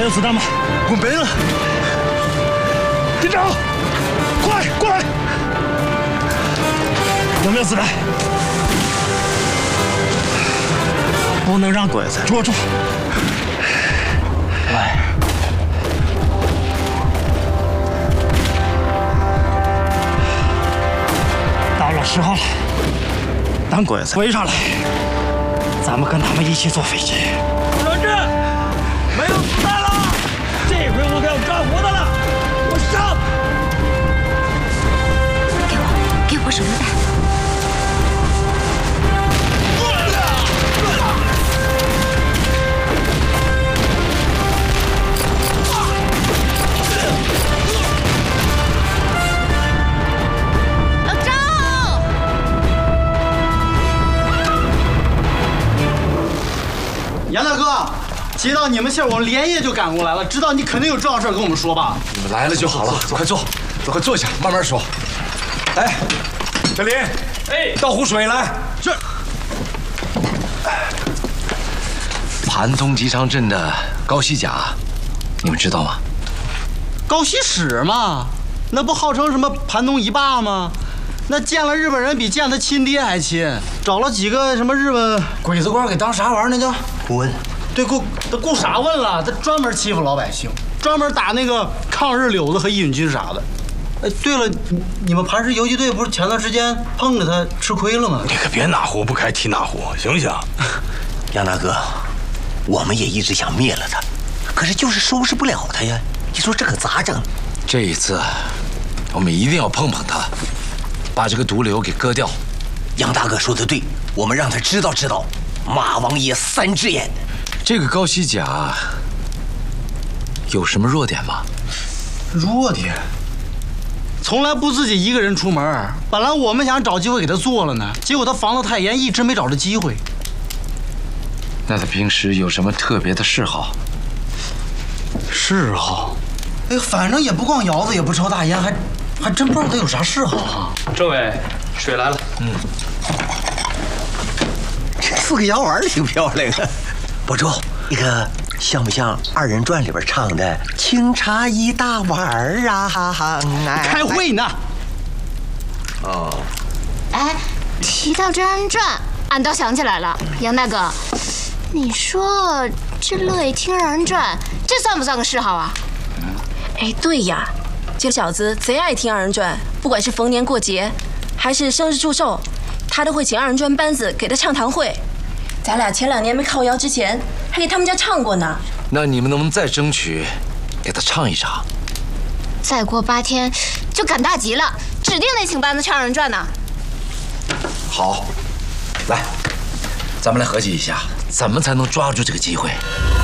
有子弹吗？ 我没了。 队长，快过来！有没有子弹？不能让鬼子捉住。来，到了时候了，等鬼子围上来，咱们跟他们一起坐飞机。 老郑，没有子弹了，这回我可要干活的了，我上！ 给我手榴弹。 杨大哥，接到你们信儿，我们连夜就赶过来了。知道你肯定有重要事跟我们说吧？ 你们来了就好了，快坐，快坐下，慢慢说。来，小林，哎，倒壶水来。 是。 盘通集昌镇的高西甲，你们知道吗？ 高西史嘛，那不号称什么盘通一霸吗？那见了日本人比见他亲爹还亲，找了几个什么日本鬼子官给当啥玩意儿？那叫顾问。 对，顾啥问了？他专门欺负老百姓，专门打那个抗日柳子和义勇军啥的。哎，对了，你们磐石游击队不是前段时间碰着他吃亏了吗？ 你可别哪壶不开提哪壶，行不行？ 杨大哥，我们也一直想灭了他，可是就是收拾不了他呀。你说这可咋整？ 这一次，我们一定要碰碰他。 把这个毒瘤给割掉。 杨大哥说的对，我们让他知道知道马王爷三只眼。 这个高西甲有什么弱点吗？ 弱点？从来不自己一个人出门。本来我们想找机会给他做了呢，结果他防得太严，一直没找着机会。 那他平时有什么特别的嗜好？ 嗜好？哎呀，反正也不逛窑子，也不抽大烟，还真不知道他有啥嗜好哈。 政委，水来了。 这4个洋丸挺漂亮啊。博主，那个像不像2人转里边唱的“清茶一大碗儿啊”？ 开会呢。 哦。 哎，提到《真人传》，俺倒想起来了，杨大哥，你说这乐意听2人转，这算不算个嗜好啊？ 哎，对呀。 这小子贼爱听2人转，不管是逢年过节，还是生日祝寿，他都会请2人转班子给他唱堂会。咱俩前2年没靠窑之前，还给他们家唱过呢。 那你们能不能再争取给他唱一场？ 再过8天就赶大集了，指定得请班子唱2人转呢。 好，来，咱们来合计一下，怎么才能抓住这个机会？